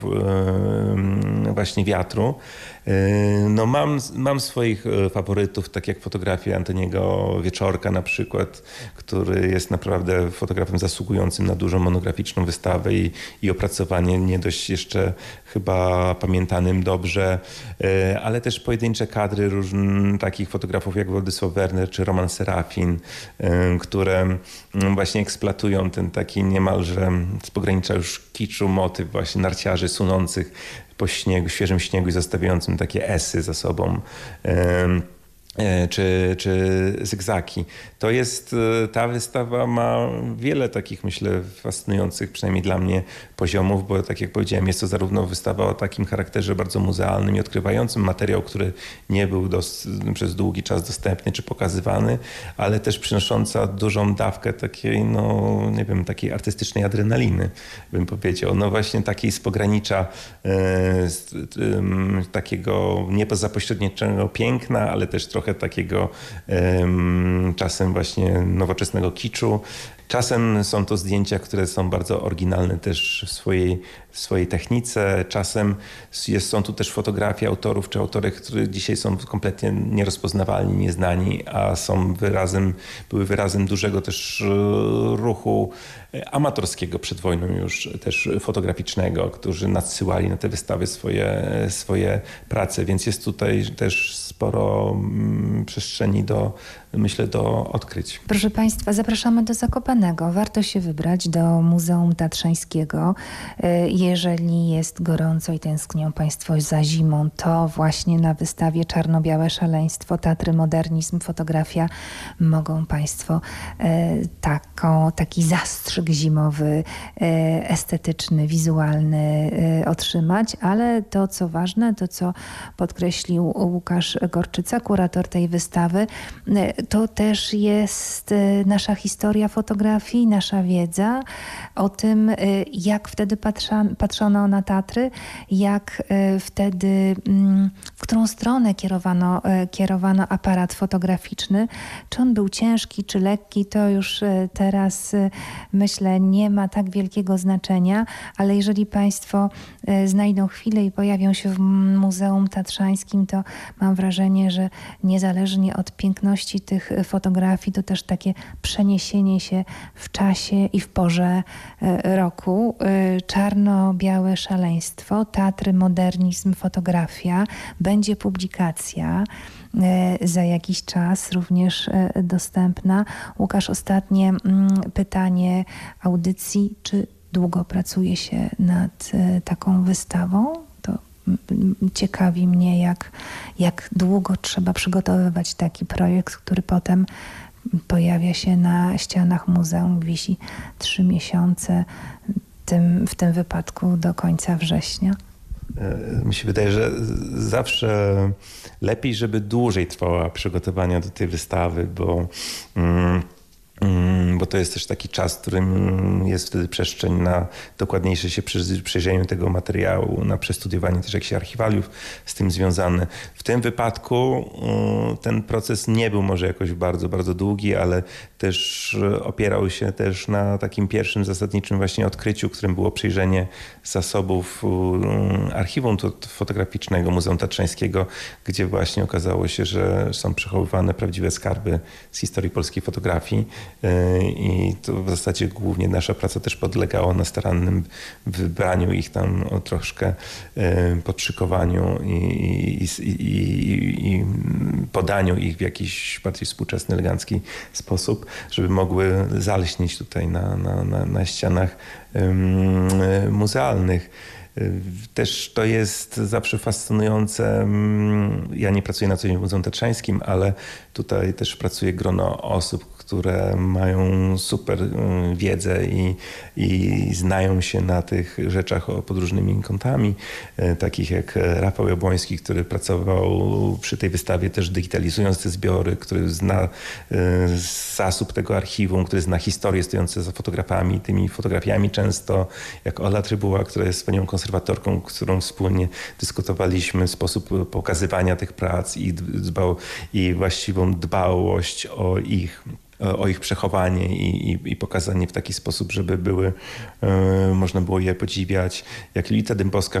właśnie wiatru. No mam swoich faworytów, tak jak fotografia Antoniego Wieczorka na przykład, który jest naprawdę fotografem zasługującym na dużą monograficzną wystawę i opracowanie nie dość jeszcze chyba pamiętanym dobrze, ale też pojedyncze kadry takich fotografów jak Władysław Werner czy Roman Serafin, które właśnie eksploatują ten taki niemalże z pogranicza już kiczu motyw właśnie narciarzy sunących po śniegu, świeżym śniegu i zostawiającym takie esy za sobą. Czy zygzaki. Ta wystawa ma wiele takich, myślę, fascynujących, przynajmniej dla mnie, poziomów, bo tak jak powiedziałem, jest to zarówno wystawa o takim charakterze bardzo muzealnym i odkrywającym materiał, który nie był przez długi czas dostępny czy pokazywany, ale też przynosząca dużą dawkę takiej, no nie wiem, takiej artystycznej adrenaliny, bym powiedział. No właśnie takiej z pogranicza takiego niepozapośredniczego piękna, ale też trochę takiego czasem właśnie nowoczesnego kiczu. Czasem są to zdjęcia, które są bardzo oryginalne też w swojej technice. Czasem są tu też fotografie autorów czy autorek, które dzisiaj są kompletnie nierozpoznawalni, nieznani, a były wyrazem dużego też ruchu amatorskiego przed wojną już też fotograficznego, którzy nadsyłali na te wystawy swoje prace, więc jest tutaj też sporo przestrzeni myślę, do odkryć. Proszę Państwa, zapraszamy do Zakopanego. Warto się wybrać do Muzeum Tatrzańskiego. Jeżeli jest gorąco i tęsknią Państwo za zimą, to właśnie na wystawie Czarno-białe szaleństwo, Tatry, modernizm, fotografia mogą Państwo taki zastrzyk zimowy, estetyczny, wizualny otrzymać, ale to co ważne, to co podkreślił Łukasz Gorczyca, kurator tej wystawy, to też jest nasza historia fotografii, nasza wiedza o tym, jak wtedy patrzono na Tatry, jak wtedy, w którą stronę kierowano aparat fotograficzny. Czy on był ciężki, czy lekki, to już teraz myślę nie ma tak wielkiego znaczenia, ale jeżeli Państwo znajdą chwilę i pojawią się w Muzeum Tatrzańskim, to mam wrażenie, że niezależnie od piękności tych fotografii, to też takie przeniesienie się w czasie i w porze roku. Czarno-białe szaleństwo, Tatry, modernizm, fotografia. Będzie publikacja za jakiś czas również dostępna. Łukasz, ostatnie pytanie audycji. Czy długo pracuje się nad taką wystawą? To ciekawi mnie, jak długo trzeba przygotowywać taki projekt, który potem pojawia się na ścianach muzeum, wisi 3 miesiące, w tym wypadku do końca września. Mi się wydaje, że zawsze lepiej, żeby dłużej trwała przygotowania do tej wystawy, bo to jest też taki czas, w którym jest wtedy przestrzeń na dokładniejsze się przejrzeniu tego materiału, na przestudiowanie też jakichś archiwaliów z tym związane. W tym wypadku ten proces nie był może jakoś bardzo, bardzo długi, ale też opierał się też na takim pierwszym zasadniczym właśnie odkryciu, którym było przejrzenie zasobów archiwum fotograficznego Muzeum Tatrzańskiego, gdzie właśnie okazało się, że są przechowywane prawdziwe skarby z historii polskiej fotografii. I to w zasadzie głównie nasza praca też podlegała na starannym wybraniu ich tam, o troszkę podszykowaniu i podaniu ich w jakiś bardziej współczesny, elegancki sposób, żeby mogły zalśnić tutaj na ścianach muzealnych. Też to jest zawsze fascynujące. Ja nie pracuję na co dzień w Muzeum Tatrzańskim, ale tutaj też pracuje grono osób, które mają super wiedzę i znają się na tych rzeczach pod różnymi kątami, takich jak Rafał Jabłoński, który pracował przy tej wystawie też digitalizując te zbiory, który zna zasób tego archiwum, który zna historię stojące za fotografami, tymi fotografiami często, jak Ola Trybuła, która jest wspaniałą konserwatorką, którą wspólnie dyskutowaliśmy, sposób pokazywania tych prac i właściwą dbałość o ich o ich przechowanie i pokazanie w taki sposób, żeby były, można było je podziwiać. Jak Lilita Dębowska